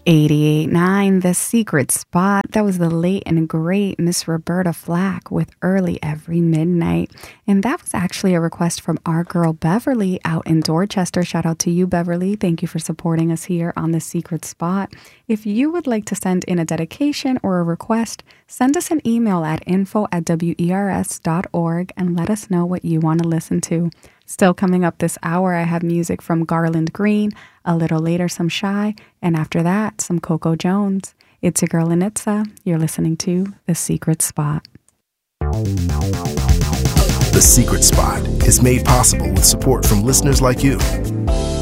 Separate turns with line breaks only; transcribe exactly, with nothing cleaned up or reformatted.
eighty-eight point nine, The Secret Spot. That was the late and great Miss Roberta Flack with Early Every Midnight. And that was actually a request from our girl Beverly out in Dorchester. Shout out to you, Beverly. Thank you for supporting us here on The Secret Spot. If you would like to send in a dedication or a request, send us an email at info at wers dot org and let us know what you want to listen to. Still coming up this hour, I have music from Garland Green, a little later some Shy, and after that, some Coco Jones. It's your girl Anitza. You're listening to The Secret Spot.
The Secret Spot is made possible with support from listeners like you.